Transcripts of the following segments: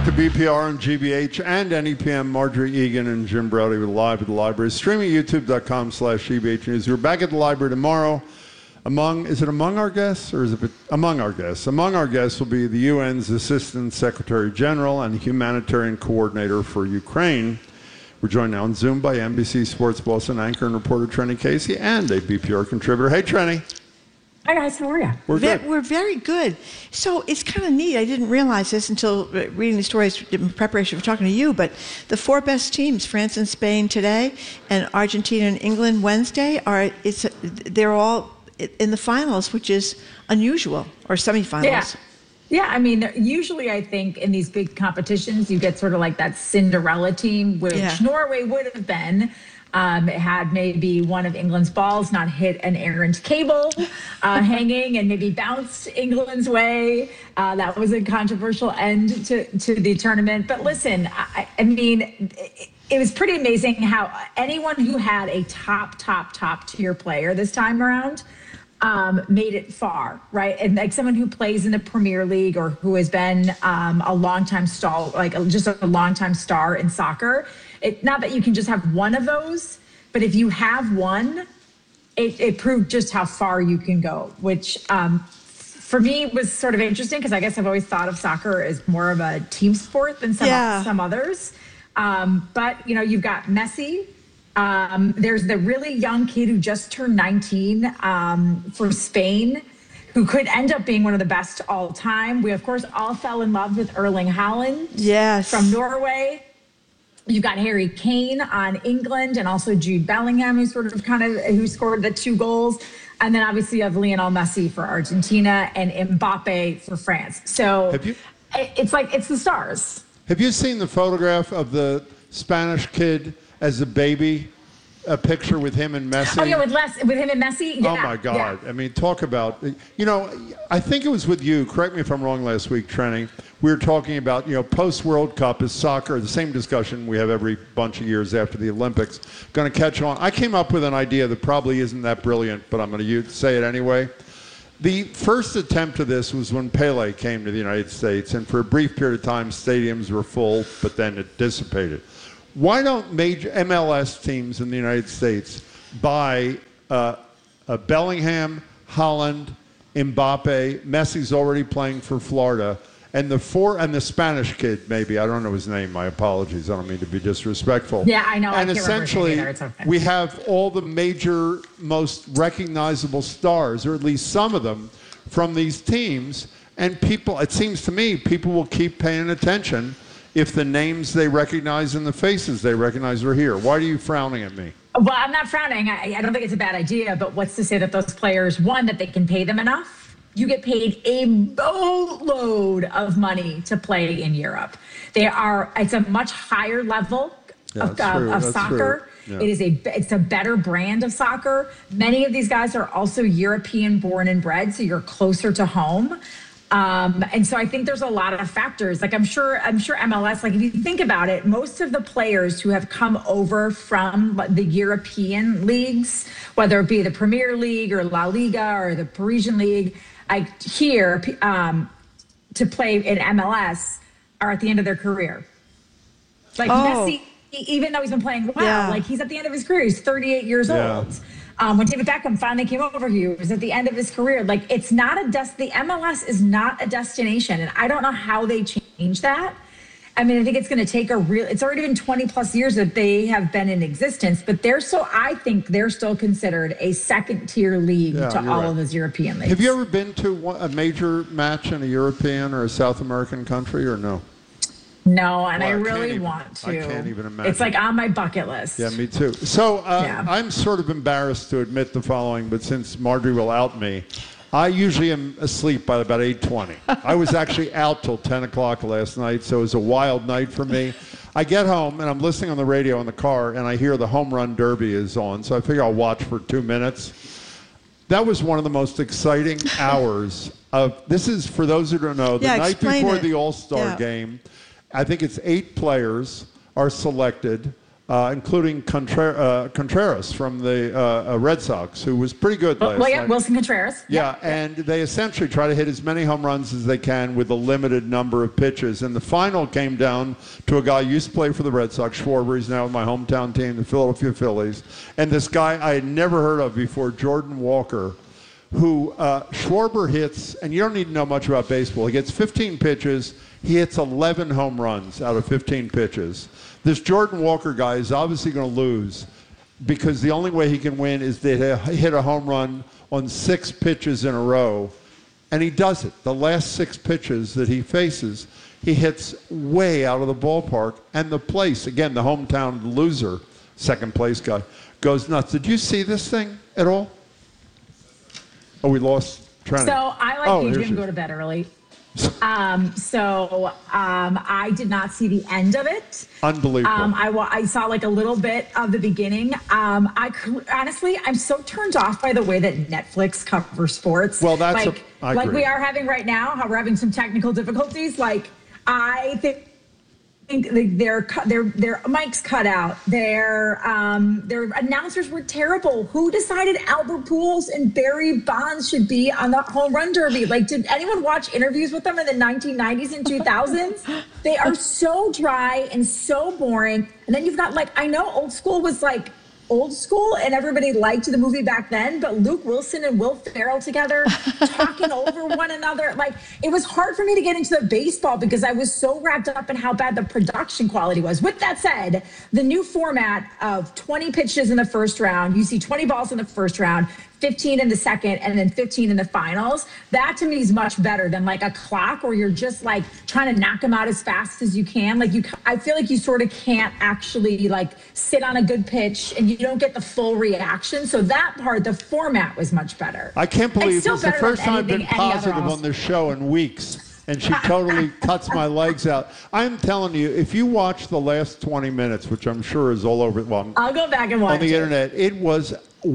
to BPR and GBH and NEPM. Marjorie Egan and Jim Brody with Live at the Library. Streaming at youtube.com/GBH News. We're back at the library tomorrow. Is it among our guests or is it among our guests? Among our guests will be the UN's Assistant Secretary General and Humanitarian Coordinator for Ukraine. We're joined now on Zoom by NBC Sports Boston anchor and reporter Trenny Casey and a BPR contributor. Hey, Trenny. Hi, guys. How are you? We're good. We're very good. So it's kind of neat. I didn't realize this until reading the stories in preparation for talking to you, but the four best teams, France and Spain today, and Argentina and England Wednesday, they're all in the finals, which is unusual, or semifinals. Yeah. Yeah, I mean, usually I think in these big competitions, you get sort of like that Cinderella team, which Norway would have been. Had maybe one of England's balls not hit an errant cable hanging and maybe bounced England's way. That was a controversial end to the tournament. But listen, I mean, it was pretty amazing how anyone who had a top tier player this time around made it far, right? And like someone who plays in the Premier League or who has been a longtime star, like just a longtime star in soccer. Not that you can just have one of those, but if you have one, it proved just how far you can go, which for me was sort of interesting because I guess I've always thought of soccer as more of a team sport than some others. But, you know, you've got Messi. There's the really young kid who just turned 19 for Spain, who could end up being one of the best all time. We, of course, all fell in love with Erling Haaland from Norway. You've got Harry Kane on England and also Jude Bellingham, who scored the 2 goals. And then obviously you have Lionel Messi for Argentina and Mbappe for France. So it's the stars. Have you seen the photograph of the Spanish kid as a baby? A picture with him and Messi. Oh, yeah, with him and Messi? Yeah. Oh, my God. Yeah. I mean, talk about, you know, I think it was with you, correct me if I'm wrong, last week, Trenny, we were talking about, you know, post-World Cup is soccer, the same discussion we have every bunch of years after the Olympics, going to catch on. I came up with an idea that probably isn't that brilliant, but I'm going to say it anyway. The first attempt of this was when Pele came to the United States, and for a brief period of time, stadiums were full, but then it dissipated. Why don't major MLS teams in the United States buy Bellingham, Haaland, Mbappe, Messi's already playing for Florida, and the Spanish kid, maybe, I don't know his name, my apologies, I don't mean to be disrespectful. Yeah, I know. And essentially, we have all the major, most recognizable stars, or at least some of them, from these teams, and people, it seems to me, people will keep paying attention if the names they recognize and the faces they recognize are here. Why are you frowning at me? Well, I'm not frowning. I don't think it's a bad idea, but what's to say that those players, one, that they can pay them enough? You get paid a boatload of money to play in Europe. It's a much higher level of soccer. Yeah. It's a better brand of soccer. Many of these guys are also European born and bred, so you're closer to home. And so I think there's a lot of factors. Like I'm sure MLS, like if you think about it, most of the players who have come over from the European leagues, whether it be the Premier League or La Liga or the Parisian League, here to play in MLS are at the end of their career. Like Messi, even though he's been playing like he's at the end of his career. He's 38 years old. When David Beckham finally came over here, he was at the end of his career. Like, it's not the MLS is not a destination. And I don't know how they change that. I mean, I think it's going to take it's already been 20 plus years that they have been in existence, but I think they're still considered a second tier league to all of those European leagues. Have you ever been to a major match in a European or a South American country or no? No, and I really want to. I can't even imagine. It's like on my bucket list. Yeah, me too. So I'm sort of embarrassed to admit the following, but since Marjorie will out me, I usually am asleep by about 8:20. I was actually out till 10 o'clock last night, so it was a wild night for me. I get home, and I'm listening on the radio in the car, and I hear the Home Run Derby is on, so I figure I'll watch for 2 minutes. That was one of the most exciting hours of, this is, for those who don't know, the night before the All-Star game. I think it's 8 players are selected including Contreras from the Red Sox, who was pretty good last night. Wilson Contreras. Yeah, and they essentially try to hit as many home runs as they can with a limited number of pitches. And the final came down to a guy who used to play for the Red Sox, Schwarber. He's now with my hometown team, the Philadelphia Phillies. And this guy I had never heard of before, Jordan Walker, who Schwarber hits, and you don't need to know much about baseball. He gets 15 pitches. He hits 11 home runs out of 15 pitches. This Jordan Walker guy is obviously going to lose because the only way he can win is to hit a home run on 6 pitches in a row. And he does it. The last 6 pitches that he faces, he hits way out of the ballpark. And the place, again, the hometown loser, second place guy, goes nuts. Did you see this thing at all? Oh, we lost Trenny. So I you didn't go to bed early. I did not see the end of it. Unbelievable. I saw like a little bit of the beginning. Honestly, I'm so turned off by the way that Netflix covers sports. Well, that's like we are having right now, how we're having some technical difficulties. Like I think their mics cut out. Their announcers were terrible. Who decided Albert Pujols and Barry Bonds should be on the home run derby? Like, did anyone watch interviews with them in the 1990s and 2000s? They are so dry and so boring. And then you've got I know old school was old school and everybody liked the movie back then, but Luke Wilson and Will Ferrell together talking over one another. It was hard for me to get into the baseball because I was so wrapped up in how bad the production quality was. With that said, the new format of 20 pitches in the first round, you see 20 balls in the first round, 15 in the second, and then 15 in the finals. That to me is much better than a clock where you're just trying to knock them out as fast as you can. I feel like you sort of can't actually sit on a good pitch and you don't get the full reaction. So that part, the format was much better. I can't believe it's the first time I've been positive on this show in weeks. And she totally cuts my legs out. I'm telling you, if you watch the last 20 minutes, which I'm sure is all over, I'll go back and watch on the internet, it was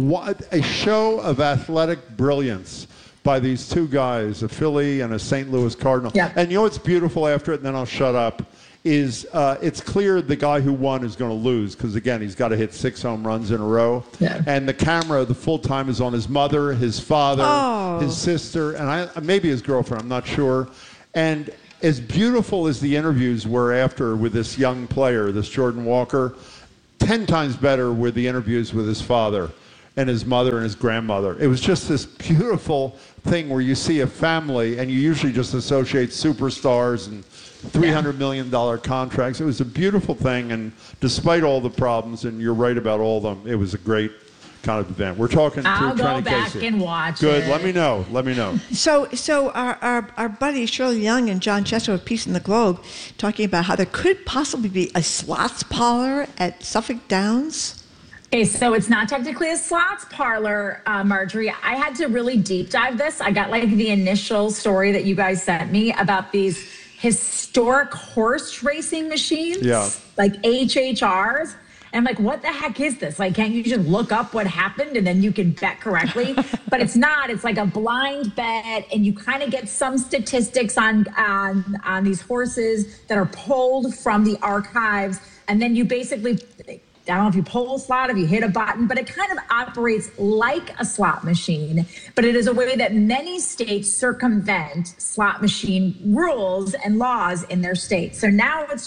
a show of athletic brilliance by these two guys, a Philly and a St. Louis Cardinal. Yep. And you know what's beautiful after it, and then I'll shut up, is it's clear the guy who won is going to lose because, again, he's got to hit 6 home runs in a row. Yeah. And the camera, the full time, is on his mother, his father, his sister, and maybe his girlfriend, I'm not sure. And as beautiful as the interviews were after with this young player, this Jordan Walker, 10 times better were the interviews with his father and his mother and his grandmother. It was just this beautiful thing where you see a family and you usually just associate superstars and $300 million contracts. It was a beautiful thing, and despite all the problems, and you're right about all of them, it was a great kind of event. We're talking to I'll Trenny go back Casey. and watch Good. it. Let me know. So our buddy Shirley Young and John Chester of Peace in the Globe talking about how there could possibly be a slots parlor at Suffolk Downs. Okay, so it's not technically a slots parlor, Marjorie. I had to really deep dive this. I got the initial story that you guys sent me about these historic horse racing machines, HHRs. And I'm what the heck is this? Can't you just look up what happened and then you can bet correctly? But it's not. It's a blind bet, and you kind of get some statistics on these horses that are pulled from the archives, and then you basically, I don't know if you pull a slot, if you hit a button, but it kind of operates like a slot machine. But it is a way that many states circumvent slot machine rules and laws in their state. So now they're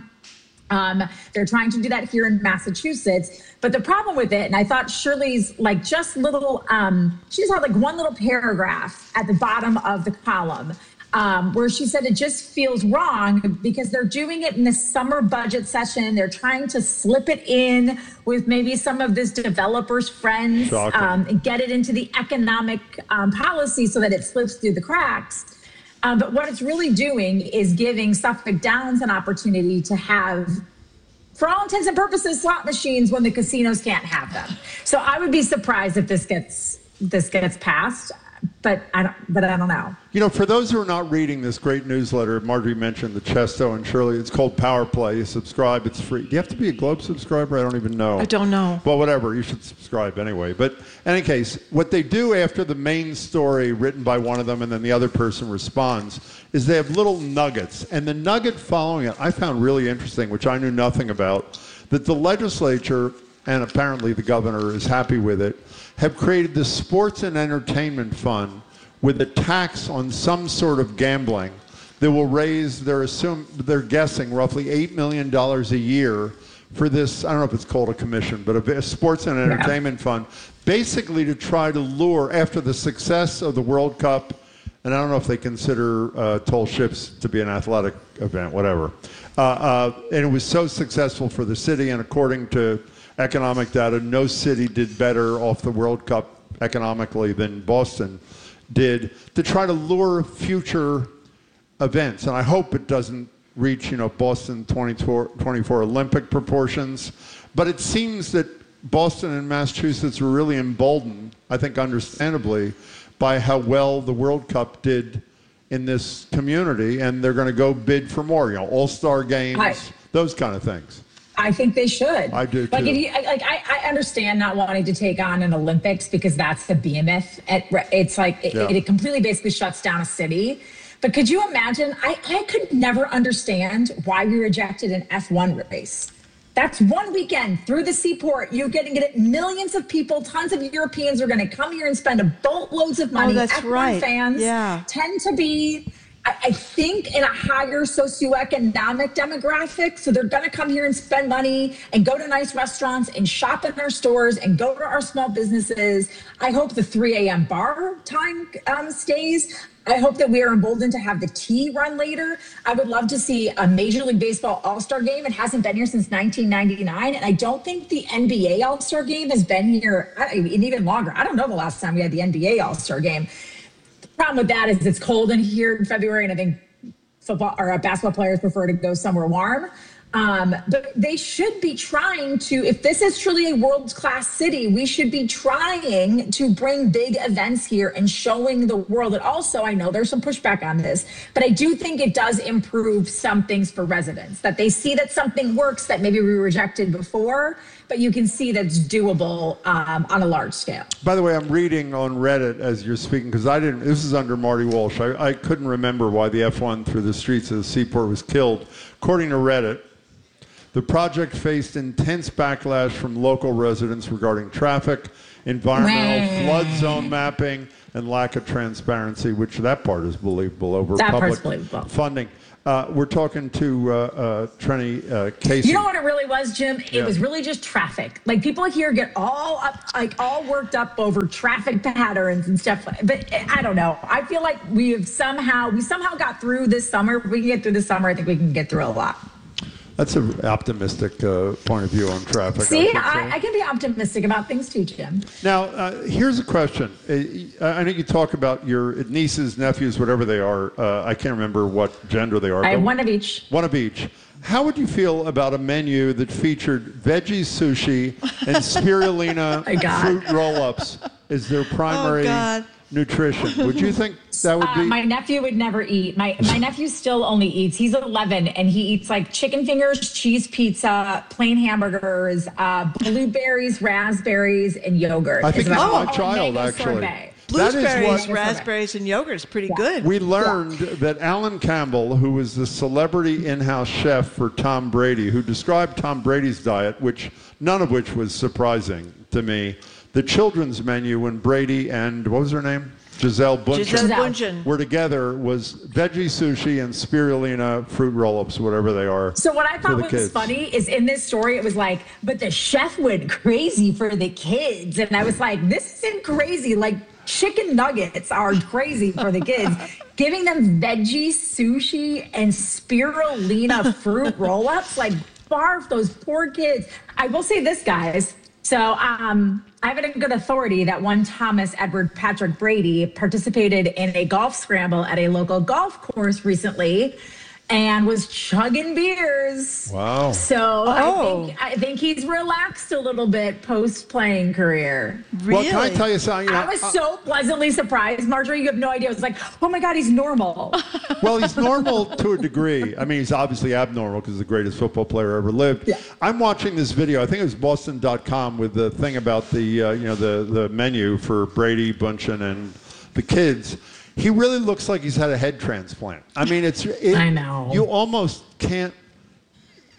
trying to do that here in Massachusetts. But the problem with it, and I thought Shirley's just little, she just had one little paragraph at the bottom of the column. Where she said it just feels wrong because they're doing it in the summer budget session. They're trying to slip it in with maybe some of this developer's friends and get it into the economic policy so that it slips through the cracks. But what it's really doing is giving Suffolk Downs an opportunity to have, for all intents and purposes, slot machines when the casinos can't have them. So I would be surprised if this gets passed. But I don't know. For those who are not reading this great newsletter, Marjorie mentioned the Chesto and Shirley. It's called Power Play. You subscribe. It's free. Do you have to be a Globe subscriber? I don't even know. I don't know. Well, whatever. You should subscribe anyway. But in any case, what they do after the main story written by one of them and then the other person responds is they have little nuggets. And the nugget following it I found really interesting, which I knew nothing about. that the legislature, and apparently the governor is happy with it, have created the Sports and Entertainment Fund with a tax on some sort of gambling that will raise, they're guessing, roughly $8 million a year for this, I don't know if it's called a commission, but a sports and entertainment fund, basically to try to lure, after the success of the World Cup, and I don't know if they consider tall ships to be an athletic event, whatever. And it was so successful for the city, and according to economic data, no city did better off the World Cup economically than Boston did, to try to lure future events. And I hope it doesn't reach, Boston 2024 Olympic proportions. But it seems that Boston and Massachusetts were really emboldened, I think understandably, by how well the World Cup did in this community, and they're going to go bid for more, all-star games, those kind of things. I think they should. I do too. I understand not wanting to take on an Olympics because that's the behemoth. It's like it completely basically shuts down a city. But could you imagine? I could never understand why we rejected an F1 race. That's one weekend through the seaport. You're getting it. Millions of people, tons of Europeans are going to come here and spend boatloads of money. Oh, that's F1 right. fans tend to be, I think, in a higher socioeconomic demographic. So they're going to come here and spend money and go to nice restaurants and shop in our stores and go to our small businesses. I hope the 3 a.m. bar time stays. I hope that we are emboldened to have the T run later. I would love to see a Major League Baseball All-Star game. It hasn't been here since 1999. And I don't think the NBA All-Star game has been here even longer. I don't know the last time we had the NBA All-Star game. The problem with that is it's cold in here in February, and I think football or basketball players prefer to go somewhere warm. But they should be trying to, if this is truly a world-class city, we should be trying to bring big events here and showing the world. And also, I know there's some pushback on this, but I do think it does improve some things for residents, that they see that something works that maybe we rejected before, but you can see that's doable on a large scale. By the way, I'm reading on Reddit as you're speaking, because this is under Marty Walsh. I couldn't remember why the F1 through the streets of the seaport was killed. According to Reddit, the project faced intense backlash from local residents regarding traffic, environmental flood zone mapping, and lack of transparency, which that part is believable over public funding. We're talking to Trenny Casey. You know what it really was, Jim? It was really just traffic. Like, people here get all up, all worked up over traffic patterns and stuff. But I don't know. I feel like we somehow got through this summer. If we can get through this summer, I think we can get through a lot. That's an optimistic point of view on traffic. See, I can be optimistic about things too, Jim. Now, here's a question. I know you talk about your nieces, nephews, whatever they are. I can't remember what gender they are. I have one of each. One of each. How would you feel about a menu that featured veggie sushi and spirulina fruit roll-ups as their primary nutrition? Would you think that would be? My nephew would never eat. My nephew still only eats. He's 11, and he eats like chicken fingers, cheese pizza, plain hamburgers, blueberries, raspberries, and yogurt. I think he's my child, actually. Blueberries, raspberries, and yogurt is pretty good. We learned that Alan Campbell, who was the celebrity in-house chef for Tom Brady, who described Tom Brady's diet, none of which was surprising to me. The children's menu when Brady and, what was her name? Gisele Bundchen were together was veggie sushi and spirulina fruit roll-ups, whatever they are. So what I thought was funny is in this story, it was like, but the chef went crazy for the kids. And I was like, this isn't crazy. Like, chicken nuggets are crazy for the kids. Giving them veggie sushi and spirulina fruit roll-ups, like, barf, those poor kids. I will say this, guys. So I have it in good authority that one Thomas Edward Patrick Brady participated in a golf scramble at a local golf course recently and was chugging beers. Wow. So I think he's relaxed a little bit post-playing career. Really? Well, can I tell you something? I was so pleasantly surprised. Marjorie, you have no idea. I was like, oh my God, he's normal. Well, he's normal to a degree. I mean, he's obviously abnormal because he's the greatest football player ever lived. Yeah. I'm watching this video. I think it was Boston.com with the thing about the menu for Brady, Bundchen, and the kids. He really looks like he's had a head transplant. I mean, I know. You almost can't.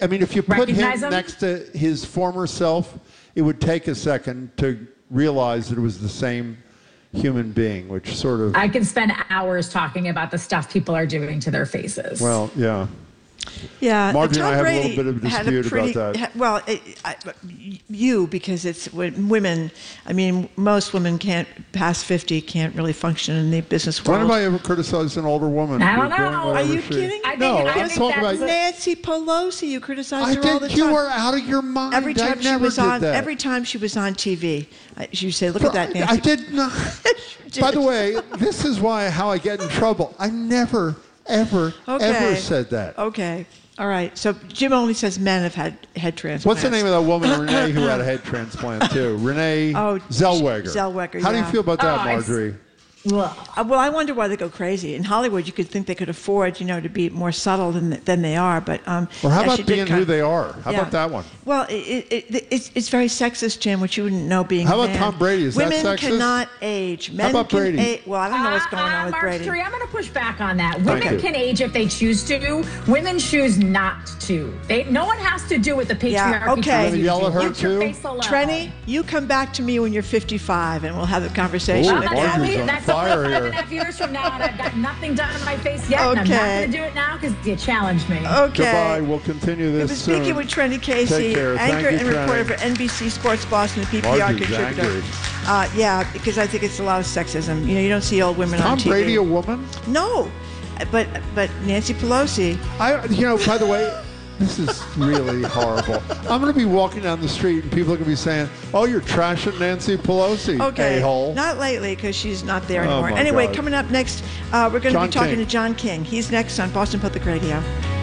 I mean, if you put him Recognize him? next to his former self, it would take a second to realize that it was the same human being, which sort of... I can spend hours talking about the stuff people are doing to their faces. Well, yeah. Yeah, Marjorie and I Tom have a Brady little bit of a had a dispute pretty, about that. Well, because it's women. I mean, most women can't past 50 can't really function in the business world. When have I ever criticized an older woman? I don't for doing know. whatever Are you she- kidding? No, I I'm think talking that's about... Nancy Pelosi, you criticized I her all the think time. you are out of your mind. Every time I she never was did on, that. every time she was on TV, she would say, "Look at that, Nancy." I did not. By the way, this is how I get in trouble. I never, ever, ever said that. Okay. All right. So Jim only says men have had head transplants. What's the name of that woman, Renee, who had a head transplant too? Renee Zellweger. Zellweger, How do you yeah. feel about that, Oh, Marjorie? Well, Well, I wonder why they go crazy. In Hollywood, you could think they could afford, to be more subtle than they are. But Or how yeah, about she did being kind who of- they are? How yeah. about that one? Well, it's very sexist, Jim, which you wouldn't know being How a about man. Tom Brady? Is that Women sexist? cannot age. Men about can Brady? age. Well, I don't know what's going on with Brady. Marjorie, I'm going to push back on that. Thank Women you. can age if they choose to. Women choose not to. No one has to do what the patriarchy Yeah, okay. tells Gonna you yell to at her do. Get your too? face alone. Trenny, you come back to me when you're 55, and we'll have a conversation Ooh, again. Marjorie's on That's fire only here. 1.5 years from now, and I've got nothing done in my face yet, and I'm not Okay. going to do it now because you challenged me. Okay. Goodbye. We'll continue We've this been soon. speaking with Trenny Casey, Take care. anchor Thank you, and reporter for Trenny. NBC Sports Boston, and PPR Margie's contributor. angry. Yeah, because I think it's a lot of sexism. You don't see old women on Tom TV. Brady a woman? No, but Nancy Pelosi. By the way, this is really horrible. I'm going to be walking down the street and people are going to be saying, "Oh, you're trashing Nancy Pelosi, Okay, a-hole." not lately because she's not there Oh, anymore. my Anyway, God. coming up next, we're going to John be talking King. to John King. He's next on Boston Public Radio.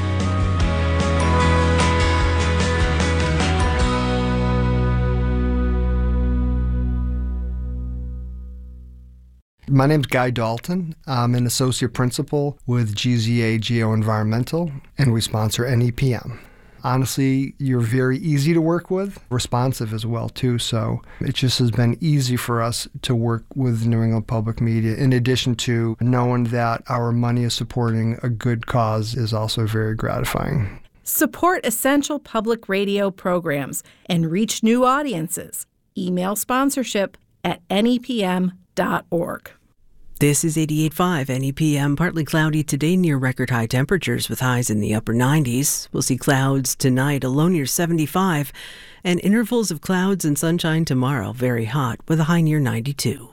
My name's Guy Dalton. I'm an associate principal with GZA Geoenvironmental, and we sponsor NEPM. Honestly, you're very easy to work with, responsive as well, too. So it just has been easy for us to work with New England Public Media, in addition to knowing that our money is supporting a good cause is also very gratifying. Support essential public radio programs and reach new audiences. Email sponsorship at nepm.org. This is 88.5 NEPM, partly cloudy today near record high temperatures with highs in the upper 90s. We'll see clouds tonight, a low near 75, and intervals of clouds and sunshine tomorrow, very hot with a high near 92.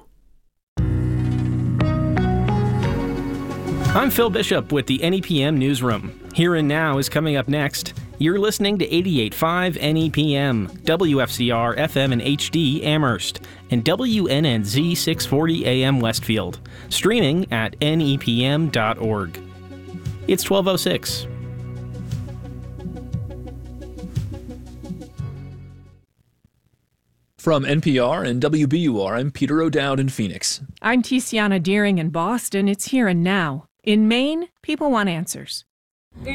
I'm Phil Bishop with the NEPM Newsroom. Here and Now is coming up next. You're listening to 88.5 NEPM, WFCR FM and HD Amherst, and WNNZ 640 AM Westfield. Streaming at nepm.org. It's 12:06. From NPR and WBUR, I'm Peter O'Dowd in Phoenix. I'm Tiziana Deering in Boston. It's Here and Now. In Maine, people want answers.